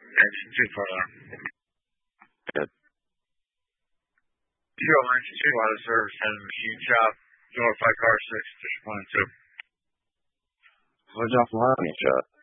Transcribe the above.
engine 2 car alarm. Good. 0 engine 2 out of service and machine shop. Door 5 car 6, 6.2. What's off the line shot?